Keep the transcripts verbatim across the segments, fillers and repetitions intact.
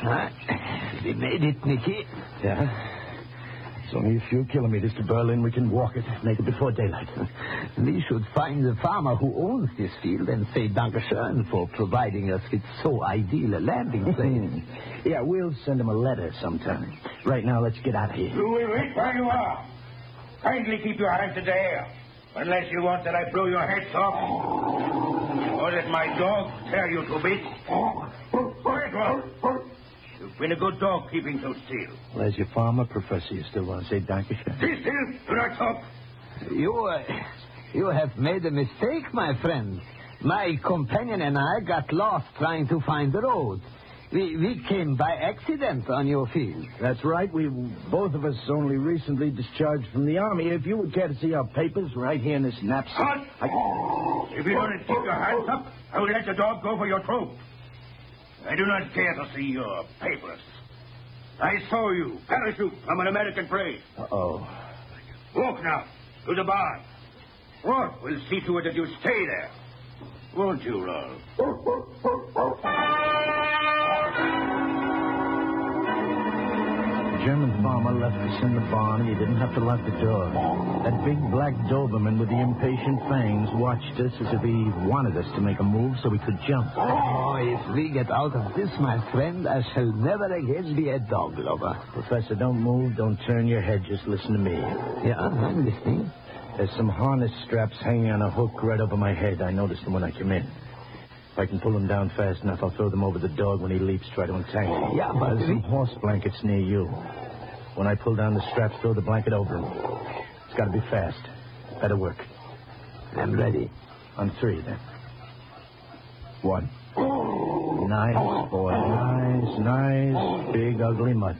Uh, we made it, Nicky. Yeah? It's only a few kilometers to Berlin. We can walk it, make it before daylight. We should find the farmer who owns this field and say Dankeschön for providing us with so ideal a landing place. Yeah, we'll send him a letter sometime. Right now, let's get out of here. You will wait where you are. Kindly keep your hands in the air. Unless you want that I blow your heads off. Or that my dog tear you to bits. Quiet, Wolf. You've been a good dog keeping so still. Well, as your farmer, Professor, you still want to say Dankeschön? Be still. Do not talk. You, uh, you have made a mistake, my friend. My companion and I got lost trying to find the road. We, we came by accident on your field. That's right. We, both of us, only recently discharged from the army. If you would care to see our papers right here in this knapsack. Halt! I... If you don't keep your hands up, I will let the dog go for your throat. I do not care to see your papers. I saw you parachute from an American plane. Uh-oh. Walk now to the barn. What will see to it that you stay there? Won't you, Rolf? The German farmer left us in the barn, and he didn't have to lock the door. That big black Doberman with the impatient fangs watched us as if he wanted us to make a move so we could jump. Oh, if we get out of this, my friend, I shall never again be a dog lover. Professor, don't move, don't turn your head, just listen to me. Yeah, I'm listening. There's some harness straps hanging on a hook right over my head. I noticed them when I came in. If I can pull them down fast enough, I'll throw them over the dog when he leaps, try to entangle him. Yeah, but... There's some horse blankets near you. When I pull down the straps, throw the blanket over him. It's got to be fast. Better work. I'm ready. On three, then. One. Nice, boy. Nice, nice, big, ugly mutt.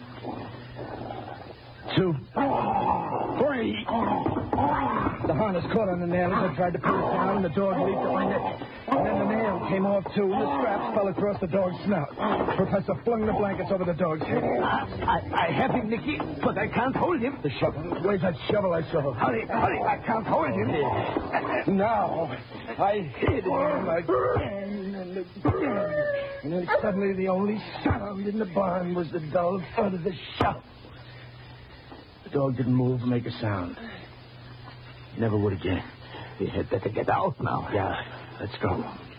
Two. Three. The harness caught on the nail as I tried to pull it down, and the dog leaped at my neck. And then the nail came off, too, and the straps fell across the dog's snout. Professor flung the blankets over the dog's head. I, I have him, Nicky, but I can't hold him. The shovel. Where's that shovel I saw? Hurry, hurry, I can't hold him. Now, I hit him again and again. And then suddenly the only sound in the barn was the dull thud of the shovel. The dog didn't move or make a sound. Never would again. We had better get out now. Yeah, let's go.